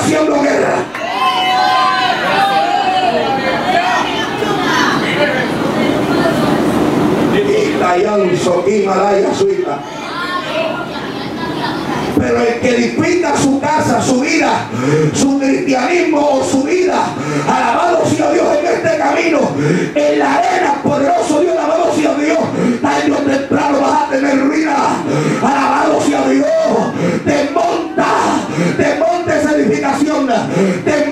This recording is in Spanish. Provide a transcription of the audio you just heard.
haciendo guerra. Pero el que edifica su casa, su vida, su cristianismo o su vida, alabado sea Dios en este camino, en la arena poderoso Dios